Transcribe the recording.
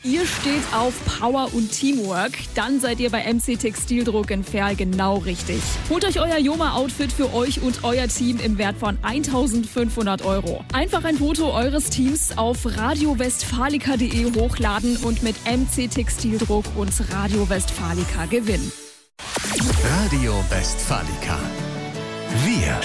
Ihr steht auf Power und Teamwork, dann seid ihr bei MC Textildruck in Verl genau richtig. Holt euch euer Joma-Outfit für euch und euer Team im Wert von 1.500 €. Einfach ein Foto eures Teams auf radiowestfalica.de hochladen und mit MC Textildruck und Radio Westfalica gewinnen. Radio Westfalica. Wir